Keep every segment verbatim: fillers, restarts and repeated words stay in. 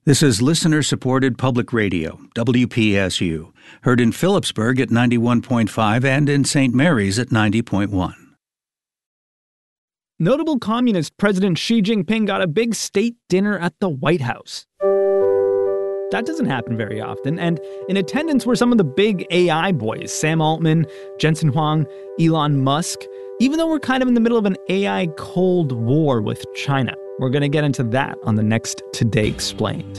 This is listener-supported public radio, W P S U, heard in Phillipsburg at ninety-one point five and in Saint Mary's at ninety point one. Notable communist President Xi Jinping got a big state dinner at the White House. That doesn't happen very often, and in attendance were some of the big A I boys, Sam Altman, Jensen Huang, Elon Musk, even though we're kind of in the middle of an A I Cold War with China. We're going to get into that on the next Today Explained.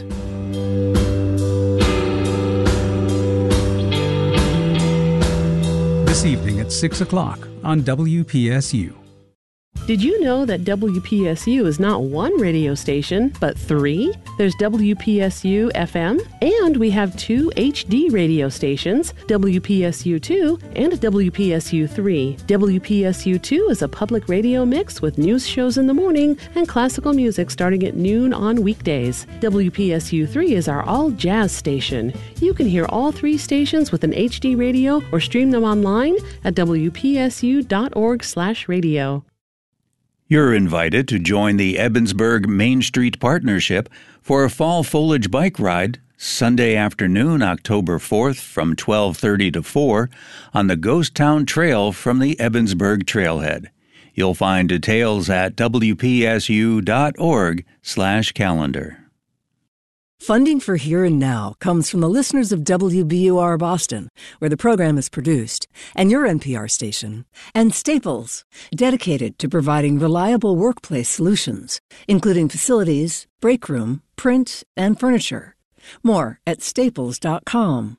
This evening at six o'clock on W P S U. Did you know that W P S U is not one radio station, but three? There's W P S U F M, and we have two H D radio stations, W P S U two and W P S U three. W P S U two is a public radio mix with news shows in the morning and classical music starting at noon on weekdays. W P S U three is our all-jazz station. You can hear all three stations with an H D radio or stream them online at W P S U dot org slash radio. You're invited to join the Ebensburg Main Street Partnership for a fall foliage bike ride Sunday afternoon, October fourth from twelve thirty to four on the Ghost Town Trail from the Ebensburg Trailhead. You'll find details at W P S U dot org slash calendar. Funding for Here and Now comes from the listeners of W B U R Boston, where the program is produced, and your N P R station, and Staples, dedicated to providing reliable workplace solutions, including facilities, break room, print, and furniture. More at staples dot com.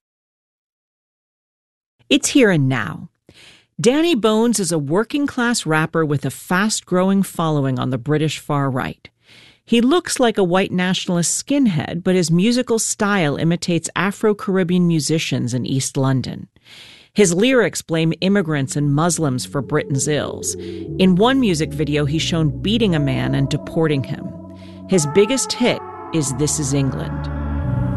It's Here and Now. Danny Bones is a working-class rapper with a fast-growing following on the British far right. He looks like a white nationalist skinhead, but his musical style imitates Afro-Caribbean musicians in East London. His lyrics blame immigrants and Muslims for Britain's ills. In one music video, he's shown beating a man and deporting him. His biggest hit is This Is England.